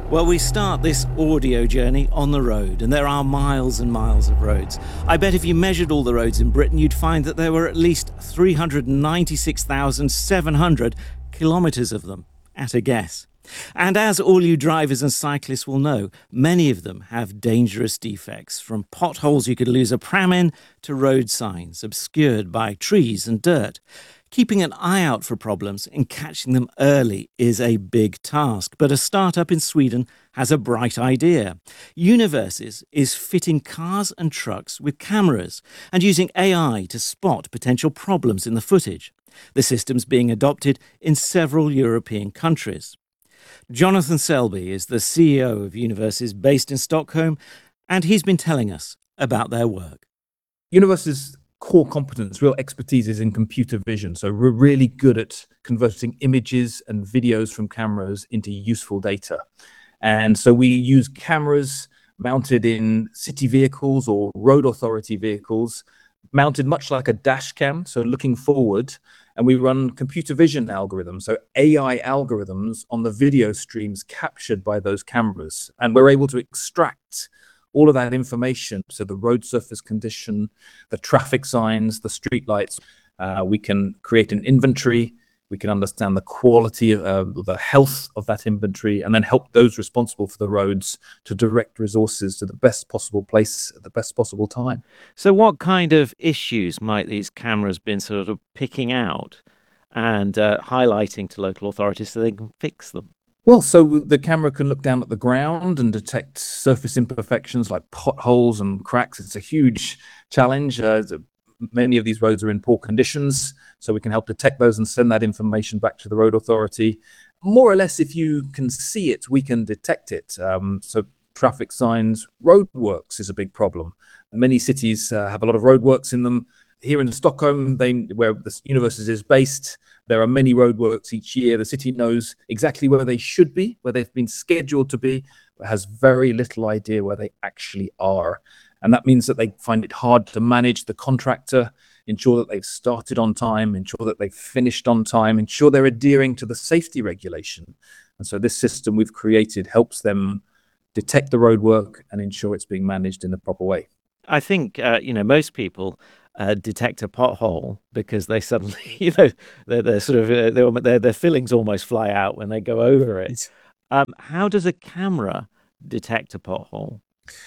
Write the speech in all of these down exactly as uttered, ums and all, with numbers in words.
Well, we start this audio journey on the road, and there are miles and miles of roads. I bet if you measured all the roads in Britain, you'd find that there were at least three hundred ninety-six thousand seven hundred kilometres of them, at a guess. And as all you drivers and cyclists will know, many of them have dangerous defects, from potholes you could lose a pram in to road signs obscured by trees and dirt. Keeping an eye out for problems and catching them early is a big task, but a startup in Sweden has a bright idea. Universes is fitting cars and trucks with cameras and using A I to spot potential problems in the footage. The system's being adopted in several European countries. Jonathan Selby is the C E O of Universes based in Stockholm, and he's been telling us about their work. Universes core competence, real expertise is in computer vision. So we're really good at converting images and videos from cameras into useful data. And so we use cameras mounted in city vehicles or road authority vehicles, mounted much like a dash cam, so looking forward. And we run computer vision algorithms, so A I algorithms on the video streams captured by those cameras. And we're able to extract all of that information, so the road surface condition, the traffic signs, the street lights. Uh, we can create an inventory, we can understand the quality, of uh, the health of that inventory, and then help those responsible for the roads to direct resources to the best possible place at the best possible time. So what kind of issues might these cameras been sort of picking out and uh, highlighting to local authorities so they can fix them? Well, so the camera can look down at the ground and detect surface imperfections like potholes and cracks. It's a huge challenge. Uh, many of these roads are in poor conditions, so we can help detect those and send that information back to the road authority. More or less, if you can see it, we can detect it. Um, so traffic signs, roadworks is a big problem. Many cities uh, have a lot of roadworks in them. Here in Stockholm, they, where the Universes is based, there are many roadworks each year. The city knows exactly where they should be, where they've been scheduled to be, but has very little idea where they actually are. And that means that they find it hard to manage the contractor, ensure that they've started on time, ensure that they've finished on time, ensure they're adhering to the safety regulation. And so this system we've created helps them detect the roadwork and ensure it's being managed in the proper way. I think, uh, you know, most people uh, detect a pothole because they suddenly, you know, they're, they're sort of, uh, they're, their, their fillings almost fly out when they go over it. Um, how does a camera detect a pothole?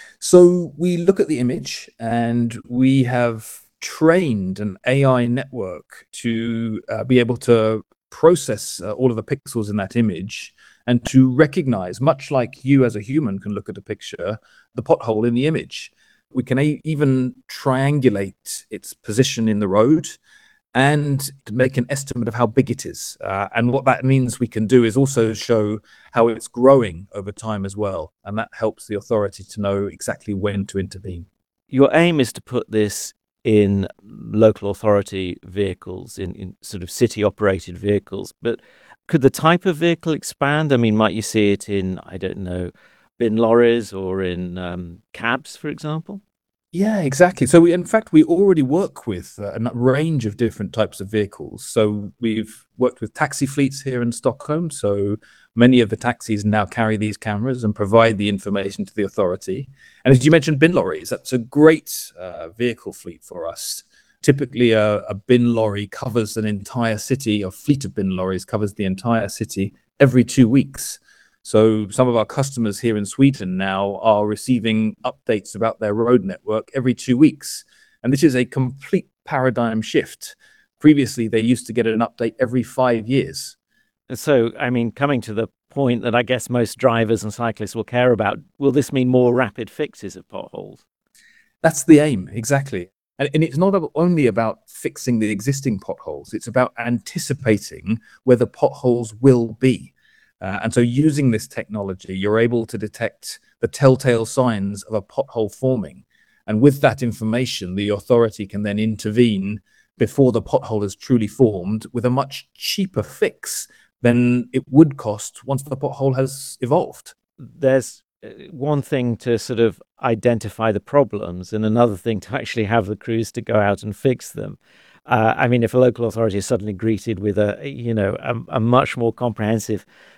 So we look at the image and we have trained an A I network to uh, be able to process uh, all of the pixels in that image and to recognize, much like you as a human can look at a picture, the pothole in the image. We can a- even triangulate its position in the road and make an estimate of how big it is. Uh, and what that means we can do is also show how it's growing over time as well. And that helps the authority to know exactly when to intervene. Your aim is to put this in local authority vehicles, in, in sort of city-operated vehicles. But could the type of vehicle expand? I mean, might you see it in, I don't know, bin lorries or in um, cabs, for example? Yeah, exactly. So we, in fact, we already work with uh, a range of different types of vehicles. So we've worked with taxi fleets here in Stockholm. So many of the taxis now carry these cameras and provide the information to the authority. And as you mentioned, bin lorries, that's a great uh, vehicle fleet for us. Typically, a, a bin lorry covers an entire city, or fleet of bin lorries covers the entire city every two weeks. So some of our customers here in Sweden now are receiving updates about their road network every two weeks. And this is a complete paradigm shift. Previously, they used to get an update every five years. So, I mean, coming to the point that I guess most drivers and cyclists will care about, will this mean more rapid fixes of potholes? That's the aim, exactly. And, and it's not only about fixing the existing potholes, it's about anticipating where the potholes will be. Uh, and so using this technology, you're able to detect the telltale signs of a pothole forming. And with that information, the authority can then intervene before the pothole is truly formed with a much cheaper fix than it would cost once the pothole has evolved. There's one thing to sort of identify the problems and another thing to actually have the crews to go out and fix them. Uh, I mean, if a local authority is suddenly greeted with a, you know, a, a much more comprehensive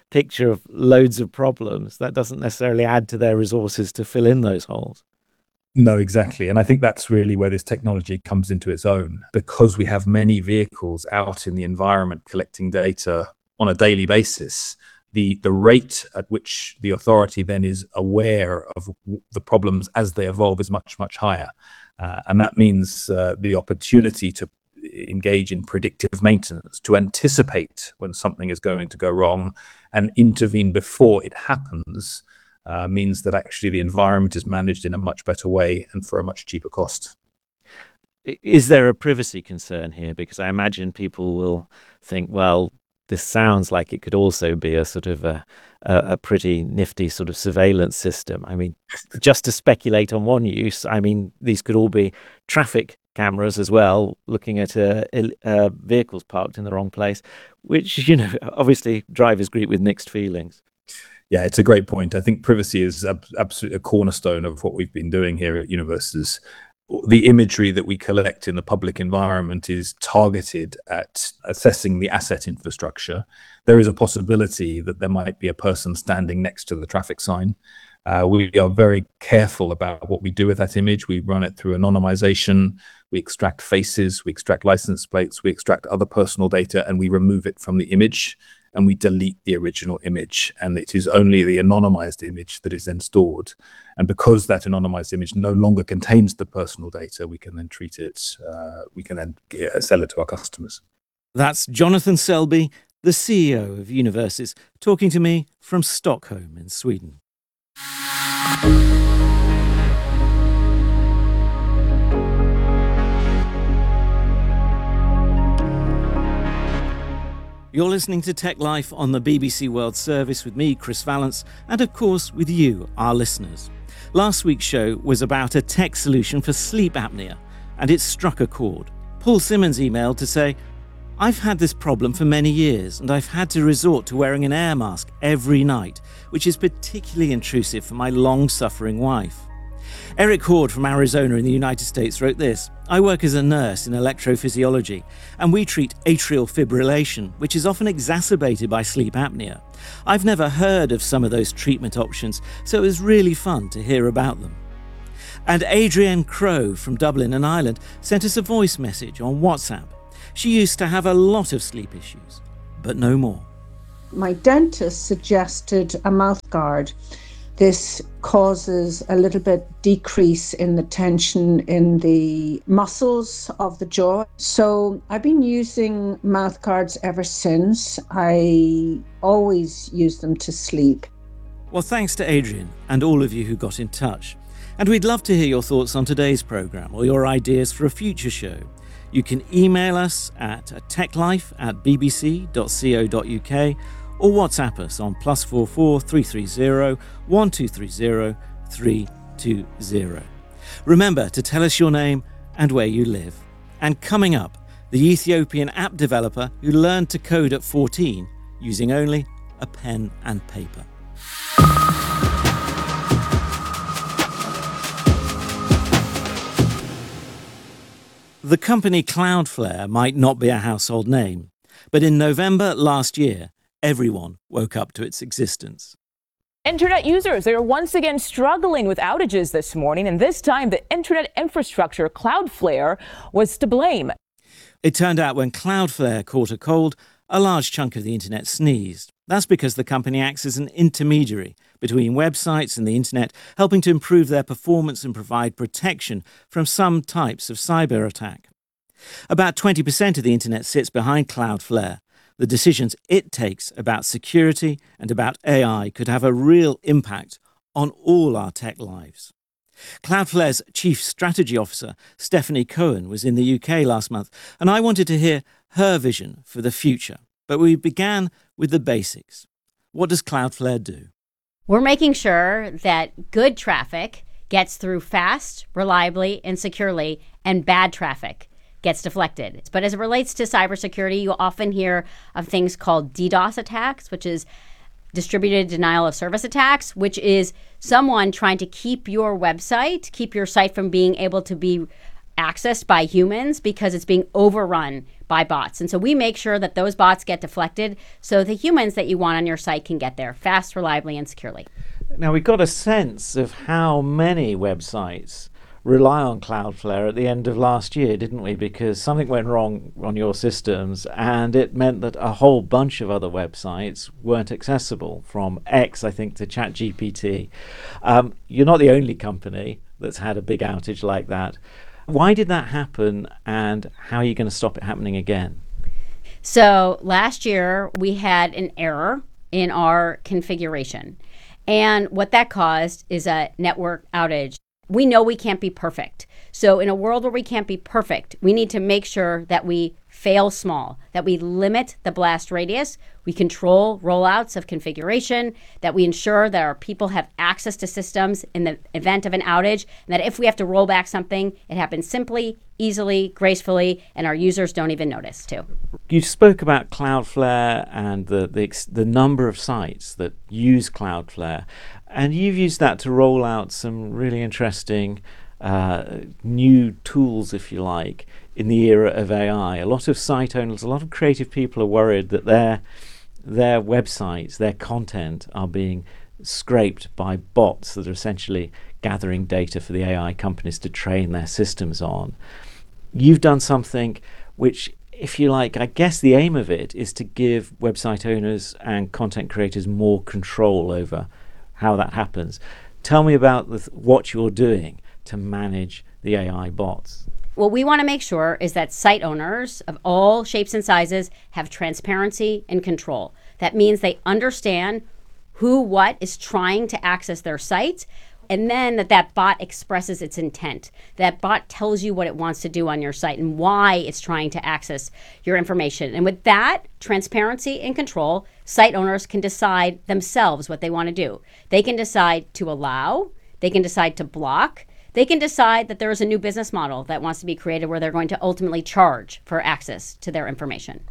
picture of loads of problems, that doesn't necessarily add to their resources to fill in those holes. No, exactly. And I think that's really where this technology comes into its own, because we have many vehicles out in the environment collecting data on a daily basis. The, the rate at which the authority then is aware of the problems as they evolve is much, much higher. Uh, and that means uh, the opportunity to engage in predictive maintenance, to anticipate when something is going to go wrong and intervene before it happens, uh, means that actually the environment is managed in a much better way and for a much cheaper cost. Is there a privacy concern here? Because I imagine people will think, well, this sounds like it could also be a sort of a, a, a pretty nifty sort of surveillance system. I mean, just to speculate on one use, I mean, these could all be traffic cameras as well, looking at uh, uh, vehicles parked in the wrong place, which, you know, obviously drivers greet with mixed feelings. Yeah, it's a great point. I think privacy is ab- absolutely a cornerstone of what we've been doing here at Universes. The imagery that we collect in the public environment is targeted at assessing the asset infrastructure. There is a possibility that there might be a person standing next to the traffic sign. Uh, we are very careful about what we do with that image. We run it through anonymization. We extract faces, we extract license plates, we extract other personal data, and we remove it from the image, and we delete the original image. And it is only the anonymized image that is then stored. And because that anonymized image no longer contains the personal data, we can then treat it, uh, we can then uh, sell it to our customers. That's Jonathan Selby, the C E O of Universes, talking to me from Stockholm in Sweden. You're listening to Tech Life on the B B C World Service with me, Chris Vallance, and of course with you, our listeners. Last week's show was about a tech solution for sleep apnea, and it struck a chord. Paul Simmons emailed to say, I've had this problem for many years, and I've had to resort to wearing an air mask every night, which is particularly intrusive for my long-suffering wife. Eric Hord from Arizona in the United States wrote this, I work as a nurse in electrophysiology, and we treat atrial fibrillation, which is often exacerbated by sleep apnea. I've never heard of some of those treatment options, so it was really fun to hear about them. And Adrienne Crow from Dublin and Ireland sent us a voice message on WhatsApp. She used to have a lot of sleep issues, but no more. My dentist suggested a mouth guard. This causes a little bit decrease in the tension in the muscles of the jaw. So I've been using mouth guards ever since. I always use them to sleep. Well, thanks to Adrian and all of you who got in touch. And we'd love to hear your thoughts on today's programme or your ideas for a future show. You can email us at techlife at bbc dot co dot uk or WhatsApp us on plus four four three three zero one two three zero three two zero. Remember to tell us your name and where you live. And coming up, the Ethiopian app developer who learned to code at fourteen using only a pen and paper. The company Cloudflare might not be a household name, but in November last year, everyone woke up to its existence. Internet users, they are once again struggling with outages this morning, and this time the internet infrastructure, Cloudflare, was to blame. It turned out when Cloudflare caught a cold, a large chunk of the internet sneezed. That's because the company acts as an intermediary between websites and the internet, helping to improve their performance and provide protection from some types of cyber attack. About twenty percent of the internet sits behind Cloudflare. The decisions it takes about security and about A I could have a real impact on all our tech lives. Cloudflare's Chief Strategy Officer, Stephanie Cohen, was in the U K last month, and I wanted to hear her vision for the future. But we began with the basics. What does Cloudflare do? We're making sure that good traffic gets through fast, reliably, and securely, and bad traffic gets deflected. But as it relates to cybersecurity, you often hear of things called DDoS attacks, which is distributed denial of service attacks, which is someone trying to keep your website, keep your site from being able to be accessed by humans because it's being overrun by bots. And so we make sure that those bots get deflected so the humans that you want on your site can get there fast, reliably, and securely. Now, we got a sense of how many websites rely on Cloudflare at the end of last year, didn't we? Because something went wrong on your systems and it meant that a whole bunch of other websites weren't accessible, from X, I think, to ChatGPT. Um, you're not the only company that's had a big outage like that. Why did that happen, and how are you going to stop it happening again? So last year we had an error in our configuration. And what that caused is a network outage. We know we can't be perfect. So in a world where we can't be perfect, we need to make sure that we fail small, that we limit the blast radius, we control rollouts of configuration, that we ensure that our people have access to systems in the event of an outage, and that if we have to roll back something, it happens simply, easily, gracefully, and our users don't even notice too. You spoke about Cloudflare and the, the, the number of sites that use Cloudflare, and you've used that to roll out some really interesting uh, new tools, if you like, in the era of A I. A lot of site owners, a lot of creative people are worried that their their websites, their content are being scraped by bots that are essentially gathering data for the A I companies to train their systems on. You've done something which, if you like, I guess the aim of it is to give website owners and content creators more control over how that happens. Tell me about the, what you're doing to manage the A I bots. What we want to make sure is that site owners of all shapes and sizes have transparency and control. That means they understand who, what is trying to access their site, and then that that bot expresses its intent. That bot tells you what it wants to do on your site and why it's trying to access your information. And with that transparency and control, site owners can decide themselves what they want to do. They can decide to allow, they can decide to block, they can decide that there is a new business model that wants to be created where they're going to ultimately charge for access to their information.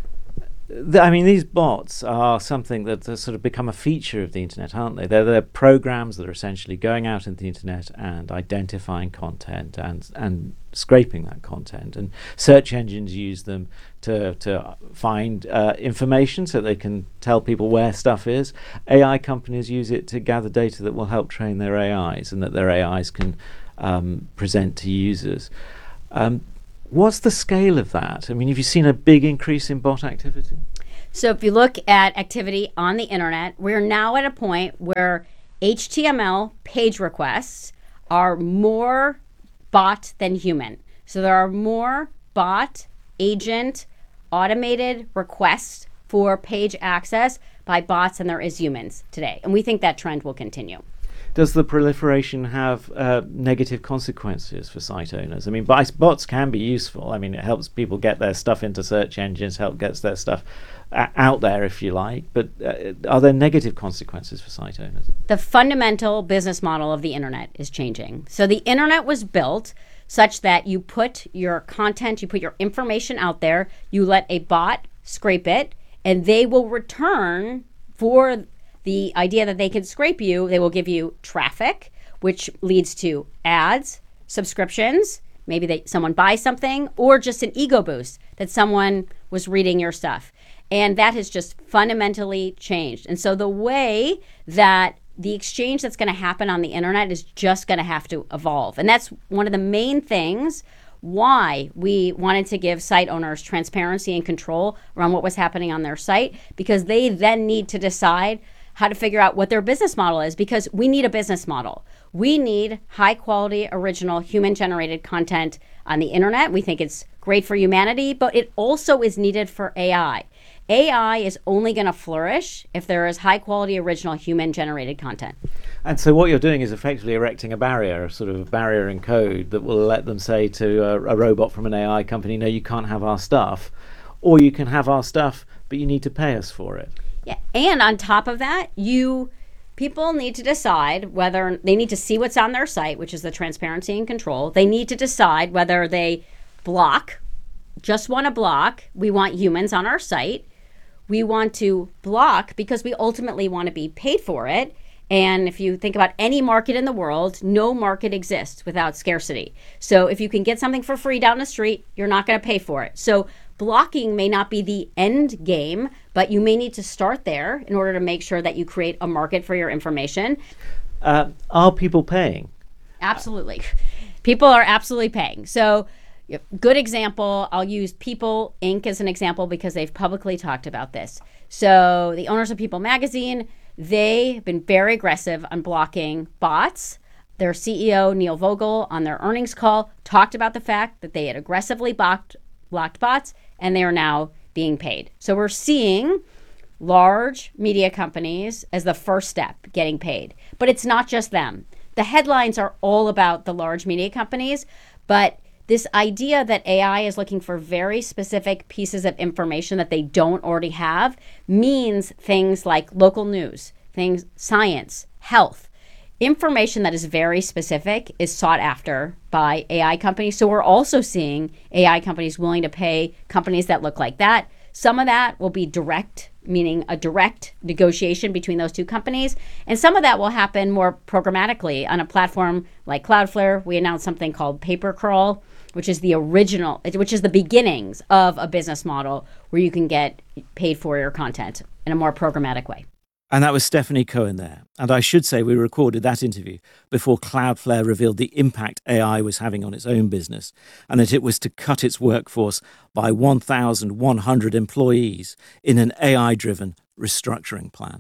I mean, these bots are something that has sort of become a feature of the internet, aren't they? They're, they're programs that are essentially going out into the internet and identifying content and and scraping that content. And search engines use them to, to find uh, information so they can tell people where stuff is. A I companies use it to gather data that will help train their A Is and that their A Is can um, present to users. Um, What's the scale of that? I mean, have you seen a big increase in bot activity? So if you look at activity on the internet, we're now at a point where H T M L page requests are more bot than human. So there are more bot, agent, automated requests for page access by bots than there is humans today. And we think that trend will continue. Does the proliferation have uh, negative consequences for site owners? I mean, bots can be useful. I mean, it helps people get their stuff into search engines, help gets their stuff uh, out there, if you like. But uh, are there negative consequences for site owners? The fundamental business model of the internet is changing. So the internet was built such that you put your content, you put your information out there, you let a bot scrape it, and they will return for the idea that they can scrape you. They will give you traffic, which leads to ads, subscriptions, maybe they, someone buys something, or just an ego boost that someone was reading your stuff. And that has just fundamentally changed. And so the way that the exchange that's going to happen on the internet is just going to have to evolve. And that's one of the main things why we wanted to give site owners transparency and control around what was happening on their site, because they then need to decide how to figure out what their business model is, because we need a business model. We need high quality, original, human generated content on the internet. We think it's great for humanity, but it also is needed for A I. A I is only going to flourish if there is high quality, original, human generated content. And so what you're doing is effectively erecting a barrier, a sort of barrier in code that will let them say to a, a robot from an A I company, no, you can't have our stuff, or you can have our stuff, but you need to pay us for it. Yeah, and on top of that, you people need to decide whether they need to see what's on their site, which is the transparency and control. They need to decide whether they block, just want to block. We want humans on our site. We want to block because we ultimately want to be paid for it. And if you think about any market in the world, no market exists without scarcity. So if you can get something for free down the street, you're not going to pay for it. So blocking may not be the end game, but you may need to start there in order to make sure that you create a market for your information. Uh, are people paying? Absolutely. People are absolutely paying. So good example, I'll use People Incorporated as an example because they've publicly talked about this. So the owners of People Magazine, they've been very aggressive on blocking bots. Their C E O, Neil Vogel, on their earnings call, talked about the fact that they had aggressively blocked, blocked bots, and they are now being paid. So we're seeing large media companies as the first step getting paid. But it's not just them. The headlines are all about the large media companies, but this idea that A I is looking for very specific pieces of information that they don't already have means things like local news, things, science, health. Information that is very specific is sought after by A I companies. So we're also seeing A I companies willing to pay companies that look like that. Some of that will be direct, meaning a direct negotiation between those two companies. And some of that will happen more programmatically on a platform like Cloudflare. We announced something called PaperCrawl, which is the original, which is the beginnings of a business model where you can get paid for your content in a more programmatic way. And that was Stephanie Cohen there. And I should say we recorded that interview before Cloudflare revealed the impact A I was having on its own business and that it was to cut its workforce by one thousand one hundred employees in an A I-driven restructuring plan.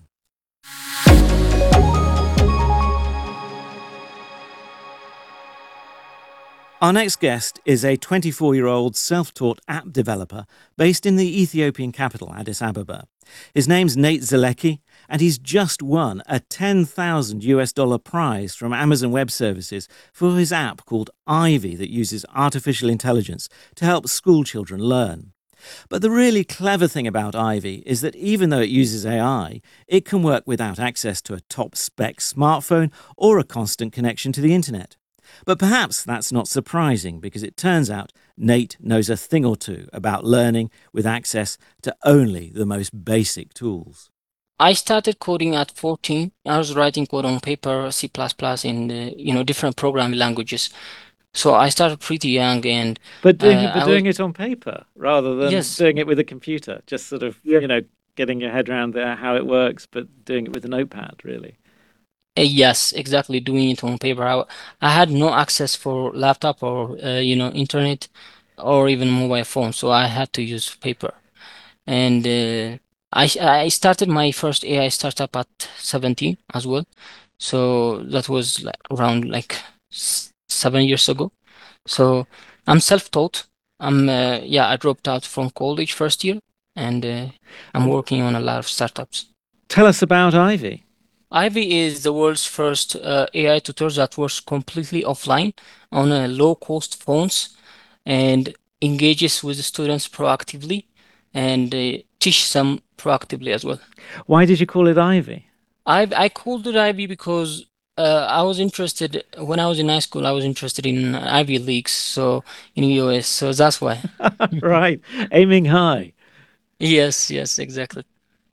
Our next guest is a twenty-four-year-old self-taught app developer based in the Ethiopian capital, Addis Ababa. His name's Nate Zelecki, and he's just won a ten thousand US dollar prize from Amazon Web Services for his app called Ivy that uses artificial intelligence to help school children learn. But the really clever thing about Ivy is that even though it uses A I, it can work without access to a top-spec smartphone or a constant connection to the internet. But perhaps that's not surprising because it turns out Nate knows a thing or two about learning with access to only the most basic tools. I started coding at fourteen. I was writing code on paper, C plus plus, and uh, you know different programming languages. So I started pretty young, and but doing, uh, but I doing was, it on paper rather than yes. doing it with a computer, just sort of yeah. you know getting your head around there how it works, but doing it with a notepad, really. Uh, yes, exactly. Doing it on paper. I, I had no access for laptop or uh, you know internet or even mobile phone, so I had to use paper. And uh, I I started my first A I startup at seventeen as well, so that was like around like seven years ago. So I'm self-taught. I'm uh, yeah I dropped out from college first year, and uh, I'm working on a lot of startups. Tell us about Ivy. Ivy is the world's first uh, A I tutor that works completely offline on uh, low-cost phones and engages with the students proactively and uh, teaches them proactively as well. Why did you call it Ivy? I I called it Ivy because uh, I was interested, when I was in high school, I was interested in Ivy Leagues, so in the U S, so that's why. Right, aiming high. Yes, yes, exactly.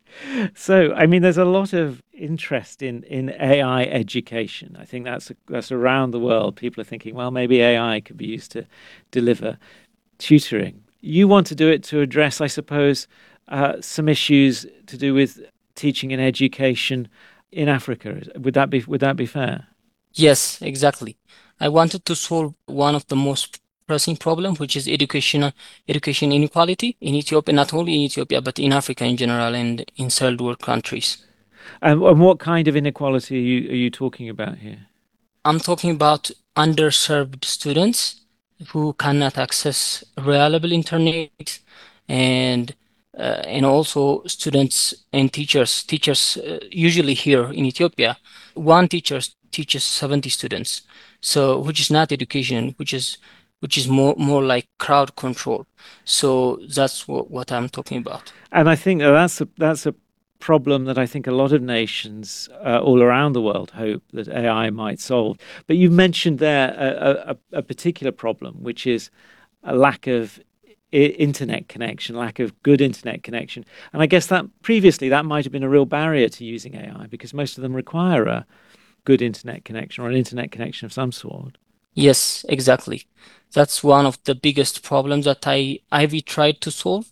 So, I mean, there's a lot of interest in, in A I education. I think that's that's around the world. People are thinking, well, maybe A I could be used to deliver tutoring. You want to do it to address, I suppose, uh, some issues to do with teaching and education in Africa. Would that be would that be fair? Yes, exactly. I wanted to solve one of the most pressing problem, which is education education inequality in Ethiopia, not only in Ethiopia, but in Africa in general and in third world countries. And, and what kind of inequality are you, are you talking about here? I'm talking about underserved students who cannot access reliable internet, and uh, and also students and teachers. Teachers uh, usually here in Ethiopia, one teacher teaches seventy students, so which is not education, which is which is more more like crowd control. So that's what, what I'm talking about. And I think that's a, that's a problem that I think a lot of nations uh, all around the world hope that A I might solve. But you mentioned there a, a, a particular problem, which is a lack of I- internet connection, lack of good internet connection. And I guess that previously that might have been a real barrier to using A I because most of them require a good internet connection or an internet connection of some sort. Yes, exactly. That's one of the biggest problems that I Ivy tried to solve.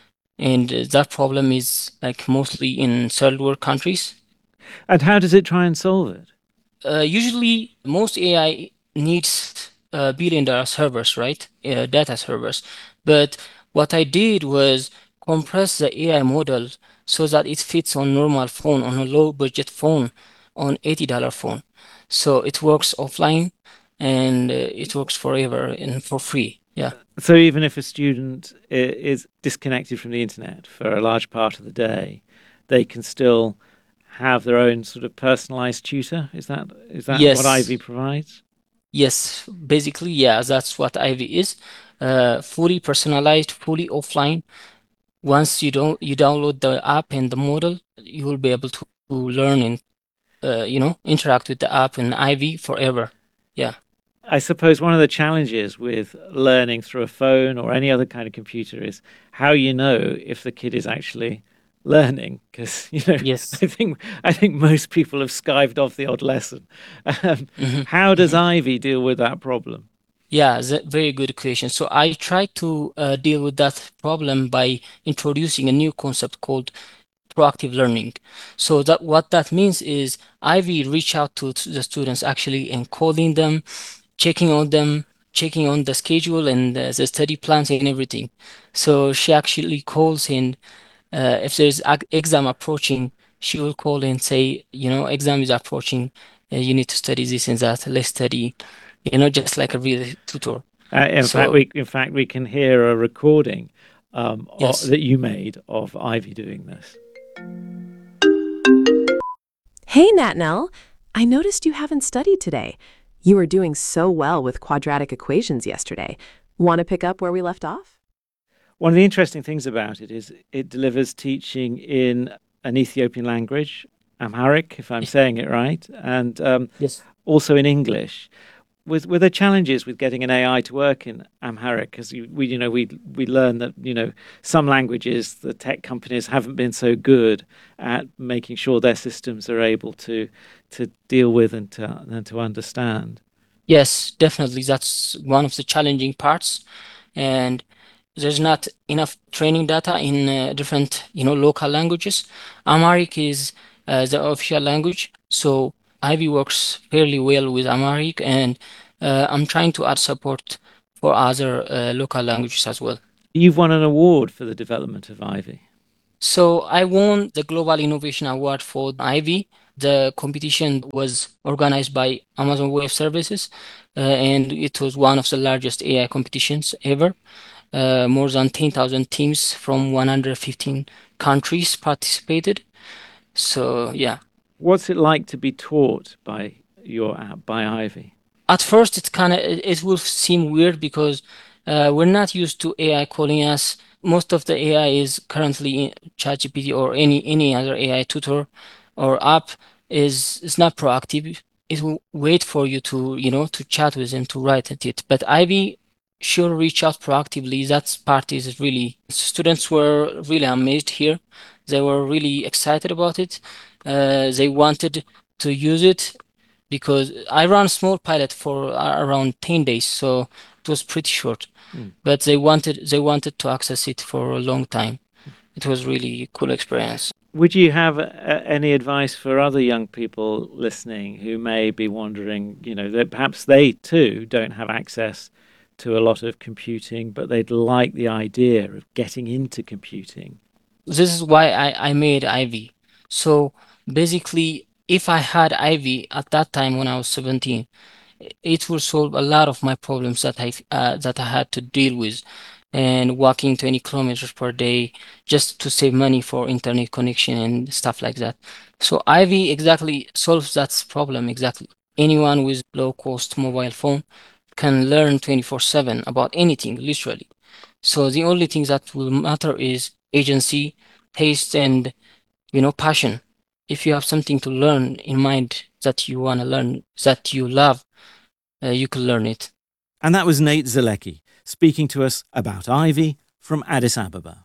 And uh, that problem is like mostly in third world countries. And how does it try and solve it? Uh, usually, most A I needs uh, billion dollar servers, right? Uh, data servers. But what I did was compress the A I model so that it fits on normal phone, on a low budget phone, on eighty dollar phone. So it works offline and uh, it works forever and for free. Yeah. So even if a student i- is disconnected from the internet for a large part of the day, they can still have their own sort of personalized tutor. Is that is that Yes. what Ivy provides? Yes, basically, yeah, that's what Ivy is. Uh, fully personalized, fully offline. Once you don't you download the app and the model, you will be able to, to learn and uh, you know, interact with the app and Ivy forever. Yeah. I suppose one of the challenges with learning through a phone or any other kind of computer is how you know if the kid is actually learning, because you know Yes. I think I think most people have skived off the odd lesson. Um, Mhm. how does Ivy deal with that problem? Yeah, that's a very good question. So I try to uh, deal with that problem by introducing a new concept called proactive learning. So that what that means is Ivy reach out to, to the students actually and calling them, checking on them, checking on the schedule and uh, the study plans and everything. So she actually calls in uh, if there's ag- exam approaching, she will call and say, you know, exam is approaching, uh, you need to study this and that. Let's study, you know, just like a real tutor. Uh, in So fact, we in fact we can hear a recording um, o- yes. that you made of Ivy doing this. Hey, Natnell. I noticed you haven't studied today. You were doing so well with quadratic equations yesterday. Want to pick up where we left off? One of the interesting things about it is it delivers teaching in an Ethiopian language, Amharic, if I'm saying it right, and um, Yes. also in English. Was were there challenges with getting an A I to work in Amharic? Because we, you know, we we learned that you know some languages the tech companies haven't been so good at making sure their systems are able to to deal with and to and to understand. Yes, definitely. That's one of the challenging parts. And there's not enough training data in uh, different, you know, local languages. Amharic is uh, the official language, so Ivy works fairly well with Amharic, and uh, I'm trying to add support for other uh, local languages as well. You've won an award for the development of Ivy. So I won the Global Innovation Award for Ivy. The competition was organized by Amazon Web Services, uh, and it was one of the largest A I competitions ever. Uh, more than ten thousand teams from one hundred fifteen countries participated. So yeah, What's it like to be taught by your app, by Ivy? at first it kind of it, it will seem weird because uh, we're not used to A I calling us. Most of the A I is currently in ChatGPT or any any other A I tutor or app is is not proactive. It will wait for you to you know to chat with them to write at it. But Ivy sure reach out proactively. That part is really students were really amazed here. They were really excited about it. Uh, they wanted to use it because I ran a small pilot for a- around ten days, so it was pretty short. Mm. But they wanted they wanted to access it for a long time. It was really cool experience. Would you have uh, any advice for other young people listening who may be wondering, you know, that perhaps they too don't have access to a lot of computing, but they'd like the idea of getting into computing? This is why I, I made Ivy. So basically, if I had Ivy at that time when I was seventeen, it will solve a lot of my problems that I uh, that I had to deal with, and walking twenty kilometers per day just to save money for internet connection and stuff like that. So Ivy exactly solves that problem exactly. Anyone with low cost mobile phone can learn twenty-four seven about anything, literally. So the only thing that will matter is agency, taste, and you know passion. If you have something to learn in mind that you want to learn, that you love, uh, you can learn it. And that was Nate Zalecki speaking to us about Ivy from Addis Ababa.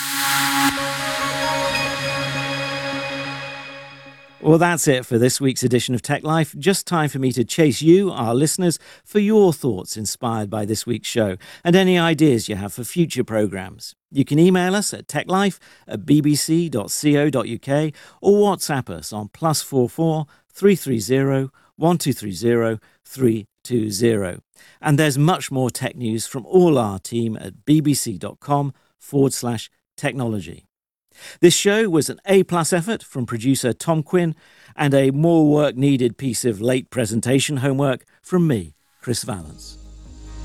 Well, that's it for this week's edition of Tech Life. Just time for me to chase you, our listeners, for your thoughts inspired by this week's show and any ideas you have for future programmes. You can email us at techlife at bbc dot co dot uk or WhatsApp us on plus four four three three zero one two three zero three two zero. And there's much more tech news from all our team at bbc.com forward slash technology. This show was an A-plus effort from producer Tom Quinn and a more work needed piece of late presentation homework from me, Chris Valence.